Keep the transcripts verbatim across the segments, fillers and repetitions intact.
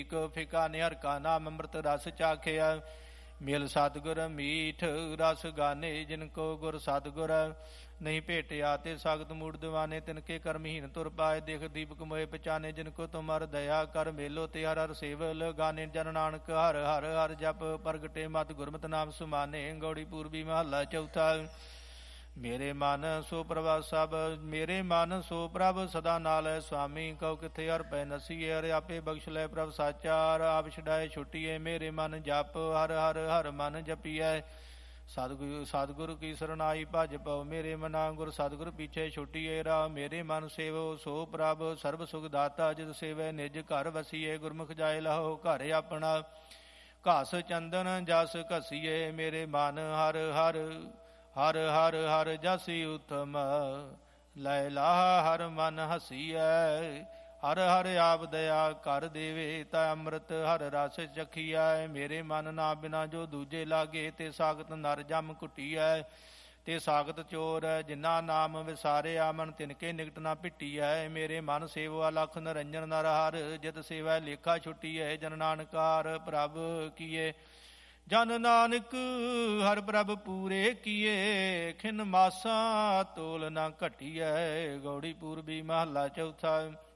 ਫਿਕਾ ਨਿਹਰ ਕਾ ਨਾਮ ਅੰਮ੍ਰਿਤ ਰਸ ਚਾਖਿਆ। ਮਿਲ ਸਤਿਗੁਰ ਮੀਠ ਰਸ ਗਾਨੇ, ਜਿਨ ਕੋ ਗੁਰ ਸਤਿਗੁਰ ਨਹੀਂ ਭੇਟਿਆ। ਤੇ ਸਖਤ ਮੂੜ ਦੀਵਾਨੇ, ਤਿਨਕੇ ਕਰਮਹੀਨ ਤੁਰ ਪਾਏ। ਦੇਖ ਦੀਪਕ ਮੋਏ ਪਛਾਨੇ, ਜਿਨ ਕੋ ਤੁਮਰ ਦਇਆ ਕਰ ਮੇਲੋ। ਤੇ ਹਰ ਹਰ ਸੇਵਲ ਗਾਨੇ, ਜਨ ਨਾਨਕ ਹਰ ਹਰ ਹਰ ਜਪ। ਪ੍ਰਗਟੇ ਮਤ ਗੁਰਮਤਿ ਨਾਮ ਸੁਮਾਨੇ। ਗੌੜੀ ਪੂਰਬੀ ਮਹੱਲਾ ਚੌਥਾ। ਮੇਰੇ ਮਨ ਸੋ ਪ੍ਰਭ ਸਭ, ਮੇਰੇ ਮਨ ਸੋ ਪ੍ਰਭ ਸਦਾ ਨਾਲ ਹੈ ਸੁਆਮੀ। ਕਉ ਕਿੱਥੇ ਹਰ ਪੈ ਨਸੀਏ, ਹਰ ਆਪੇ ਬਖਸ਼ ਲੈ ਪ੍ਰਭ ਸਾਚਾ। ਹਰ ਆਪ ਛਡਾਏ ਛੁੱਟੀਏ, ਮੇਰੇ ਮਨ ਜਪ। ਹਰ ਹਰ ਹਰ ਮਨ ਜਪੀਐ। ਸਤਿਗੁਰੂ ਸਤਿਗੁਰੂ ਕੀ ਸਰਨਾਈ ਭਜ ਪਉ, ਮੇਰੇ ਮਨਾ ਗੁਰ ਸਤਿਗੁਰ ਪੀਛੇ ਛੁੱਟੀਏ। ਰਾਹ ਮੇਰੇ ਮਨ ਸੇਵੋ ਸੋ ਪ੍ਰਭ ਸਰਬ ਸੁਖ ਦਾਤਾ। ਜਿਤ ਸੇਵੈ ਨਿਜ ਘਰ ਵਸੀਏ, ਗੁਰਮੁਖ ਜਾਏ ਲਹੋ ਘਰ ਆਪਣਾ। ਘਾਸ ਚੰਦਨ ਜਸ ਘਸੀਏ, ਮੇਰੇ ਮਨ ਹਰ ਹਰ ਹਰ ਹਰ ਹਰ ਜਸੀ ਉਤਮ। ਲੈ ਲਾਹ ਹਰ ਮਨ ਹਸੀਐ, ਹਰ ਹਰ ਆਪ ਦਇਆ ਕਰ ਦੇਵੇ। ਤਾ ਅੰਮ੍ਰਿਤ ਹਰ ਰਸ ਚਖੀਐ, ਮੇਰੇ ਮਨ ਨਾ ਬਿਨਾ ਜੋ ਦੂਜੇ ਲਾਗੇ। ਤੇ ਸਾਖਤ ਨਰ ਜਮ ਕੁਟੀਐ, ਤੇ ਸਾਖਤ ਚੋਰ ਜਿਨਾ ਨਾਮ ਵਿਸਾਰਿਆ। ਮਨ ਤਿਨਕੇ ਨਿਕਟ ਨਾ ਪਿਟੀਐ, ਮੇਰੇ ਮਨ ਸੇਵਾ ਲਖ ਨਿਰੰਜਨ ਨਰ ਹਰ। ਜਿਤ ਸੇਵੈ ਲੇਖਾ ਛੁੱਟੀਐ, ਜਨ ਨਾਨਕਾਰ ਪ੍ਰਭ ਕੀਏ। ਜਨ ਨਾਨਕ ਹਰ ਪ੍ਰਭ ਪੂਰੇ ਕੀਏ, ਖਿਨ ਮਾਸਾ ਤੋਲ ਨਾ ਘਟੀਐ। ਗੌੜੀ ਪੂਰਬੀ ਮਹੱਲਾ ਚੌਥਾ।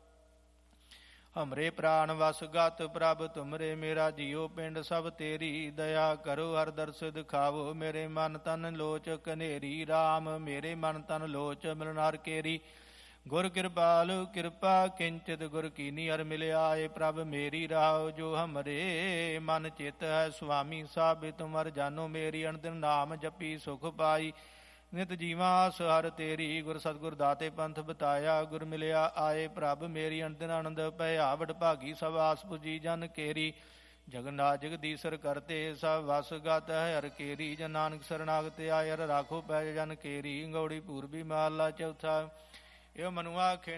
ਹਮਰੇ ਪ੍ਰਾਨ ਵਸ ਗਤ ਪ੍ਰਭ ਤੁਮਰੇ, ਮੇਰਾ ਜੀਉ ਪਿੰਡ ਸਭ ਤੇਰੀ। ਦਇਆ ਕਰੋ ਹਰ ਦਰਸ ਦਿਖਾਵੋ, ਮੇਰੇ ਮਨ ਤਨ ਲੋਚ ਕਨੇਰੀ। ਰਾਮ ਮੇਰੇ ਮਨ ਤਨ ਲੋਚ ਮਿਲਨ ਹਰ ਕੇਰੀ। ਗੁਰ ਕਿਰਪਾਲ ਕਿਰਪਾ ਕਿੰਚਿਤ ਗੁਰ ਕੀਨੀ, ਹਰ ਮਿਲਿਆ ਏ ਪ੍ਰਭ ਮੇਰੀ। ਰਾਹ ਜੋ ਹਮਰੇ ਮਨ ਚਿਤ ਹੈ ਸੁਆਮੀ, ਸਾਬਿ ਤੁਮਰ ਜਾਨੋ ਮੇਰੀ। ਅਣਦਿਨ ਨਾਮ ਜਪੀ ਸੁਖ ਪਾਈ, ਨਿਤ ਜੀਵਾ ਆਸ ਹਰ ਤੇਰੀ। ਗੁਰ ਸਤਿਗੁਰ ਦਾਤੇ ਪੰਥ ਬਤਾਇਆ, ਗੁਰ ਮਿਲਿਆ ਆਏ ਪ੍ਰਭ ਮੇਰੀ। ਅਣਦਿਨ ਆਨੰਦ ਭਇਆ ਵਡ ਭਾਗੀ, ਸਭ ਆਸ ਪੁਜੀ ਜਨ ਕੇਰੀ। ਜਗਨਾ ਜਗਦੀਸਰ ਕਰਤੇ ਸਭ ਵਸ ਗਤ ਹੈ ਹਰ ਕੇਰੀ। ਜਨ ਨਾਨਕ ਸਰਨਾਗਤ ਆਏ, ਹਰ ਰਾਖੋ ਪੈ ਜਨ ਕੇਰੀ। ਗੌੜੀ ਪੂਰਬੀ ਮਹੱਲਾ ਚੌਥਾ। ਇਹ ਮਨੁਆ